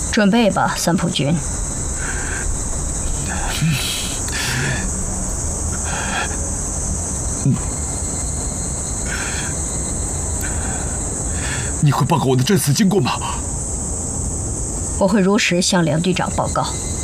准备吧，三浦君。 你会报告我的战死经过吗？ 我会如实向梁队长报告。